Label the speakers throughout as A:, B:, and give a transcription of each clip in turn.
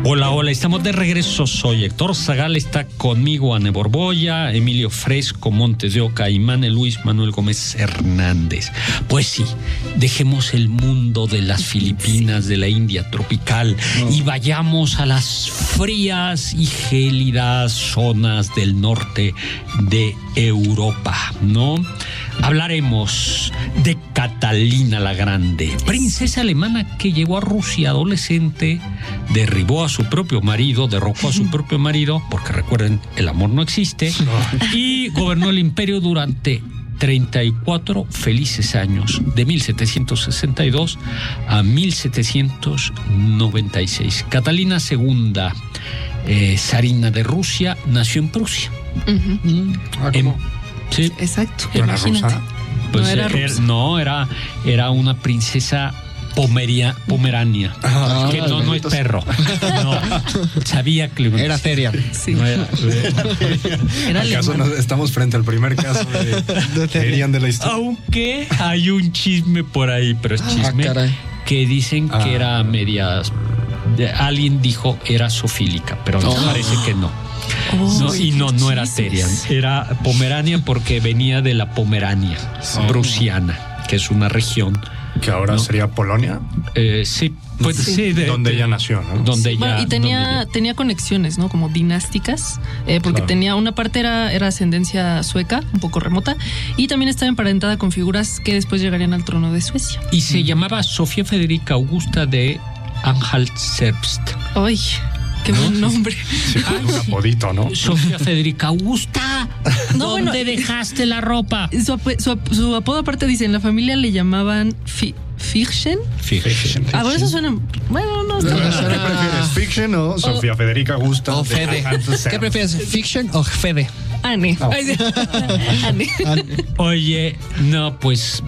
A: Hola, hola, estamos de regreso. Soy Héctor Zagal, está conmigo Anne Borbolla, Emilio Fresco, Montes de Oca y Luis Manuel Gómez Hernández. Pues sí, dejemos el mundo de las Filipinas, de la India tropical y vayamos a las frías y gélidas zonas del norte de Europa, ¿no? Hablaremos de Catalina la Grande, princesa alemana que llegó a Rusia adolescente, derrocó a su propio marido, porque recuerden, el amor no existe, y gobernó el imperio durante 34 felices años, de 1762 a 1796. Catalina II, zarina de Rusia, nació en Prusia. Sí.
B: Exacto.
A: ¿Era rusa? Pues
B: no era rusa.
A: Era una princesa pomerania. Que no es perro. No, sabía que
C: era seria.
B: Sí.
A: No era
D: ¿Acaso estamos frente al primer caso de Therian de la historia?
A: Aunque hay un chisme por ahí, pero es chisme, que dicen que era medias. Alguien dijo era zoofílica, pero me parece que no. No era Therian, era Pomerania porque venía de la Pomerania prusiana, que es una región
D: que ahora sería Polonia.
A: Sí, pues sí,
D: donde ella nació, ¿no?
B: Y tenía conexiones, ¿no? Como dinásticas, porque tenía una parte era ascendencia sueca, un poco remota, y también estaba emparentada con figuras que después llegarían al trono de Suecia.
A: Y se llamaba Sofía Federica Augusta de Anhalt-Zerbst.
B: ¡Ay! ¡Qué buen nombre!
D: Sí, un apodito, ¿no?
A: Sofía Federica Augusta. ¿Dónde dejaste la ropa?
B: Su apodo aparte dice, en la familia le llamaban Fiction. Bueno, eso suena... Bueno, no.
D: ¿Qué prefieres, Fiction o Sofía Federica Augusta?
C: O Fede. ¿Qué prefieres, Fiction o Fede?
B: Anne.
C: Anne.
A: Oye, no, pues...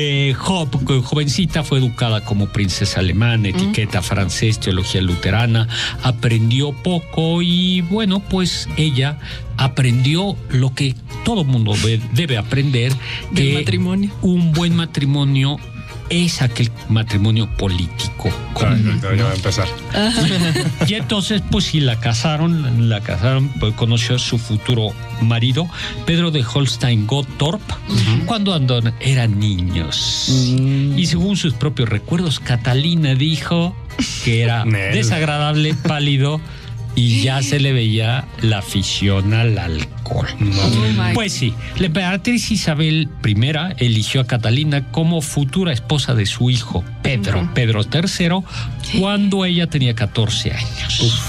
A: jovencita, fue educada como princesa alemana, etiqueta francés, teología luterana, aprendió poco y bueno, pues ella aprendió lo que todo mundo debe aprender,
B: del matrimonio.
A: Un buen matrimonio es aquel matrimonio político.
D: Ya va a empezar.
A: Y entonces, pues sí, la casaron, pues, conoció a su futuro marido, Pedro de Holstein-Gottorp, cuando eran niños. Y según sus propios recuerdos, Catalina dijo que era desagradable, pálido, y ya se le veía la afición al alcohol. Pues sí, la emperatriz Isabel I eligió a Catalina como futura esposa de su hijo Pedro III, cuando ella tenía 14 años.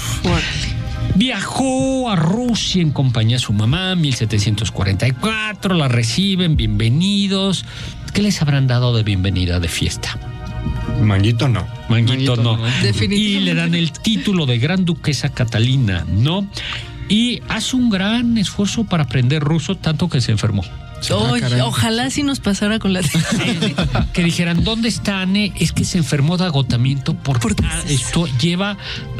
A: Viajó a Rusia en compañía de su mamá en 1744, la reciben, bienvenidos. ¿Qué les habrán dado de bienvenida de fiesta?
D: Manguito no.
A: Y le dan el título de Gran Duquesa Catalina, ¿no? Y hace un gran esfuerzo para aprender ruso, tanto que se enfermó.
B: Ojalá si nos pasara con la...
A: Que dijeran, ¿dónde está Anne? Es que se enfermó de agotamiento porque esto lleva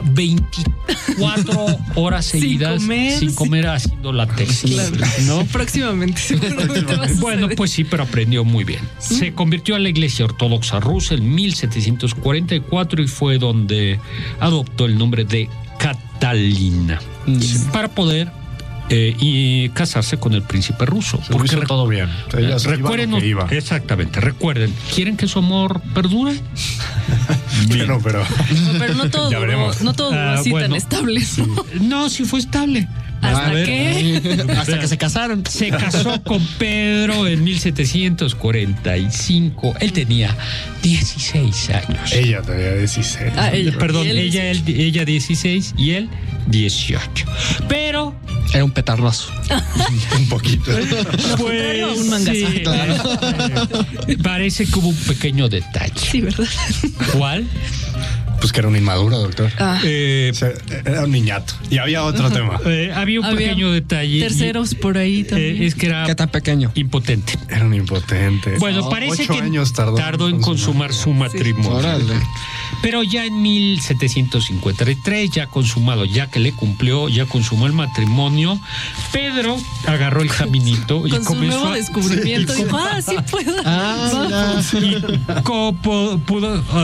A: 24 horas seguidas sin comer haciendo la tesis, ¿no?
B: Próximamente seguramente va a suceder.
A: Bueno, pues sí, pero aprendió muy bien. Se convirtió a la Iglesia Ortodoxa rusa en 1744 y fue donde adoptó el nombre de Catalina para poder y casarse con el príncipe ruso.
D: Porque todo bien.
A: Recuerden, exactamente, recuerden, ¿quieren que su amor perdure?
D: Pero
B: no todo duró así tan estable.
A: No, sí fue estable.
B: ¿Hasta qué?
C: Hasta que se casaron.
A: Se casó con Pedro en 1745. Él tenía 16 años.
D: Ella tenía 16.
A: Ella 16 y él 18. Pero
C: era un petardazo.
D: Un poquito.
A: Pues,
B: un mangazo.
A: Sí, parece que hubo un pequeño detalle.
B: Sí, ¿verdad?
A: ¿Cuál?
D: Pues que era un inmaduro, doctor. Era un niñato. Y había otro tema.
A: Había un pequeño detalle.
B: Terceros por ahí también.
A: Es que era...
C: ¿Qué tan pequeño?
A: Impotente.
D: Era un impotente.
A: Bueno, parece
D: 8
A: que
D: años tardó
A: en consumar su matrimonio.
C: Órale.
A: Pero ya en 1753, ya que le cumplió, ya consumó el matrimonio, Pedro agarró el caminito y
B: con
A: comenzó
B: su nuevo descubrimiento. Dijo, sí puedo.
A: Y pudo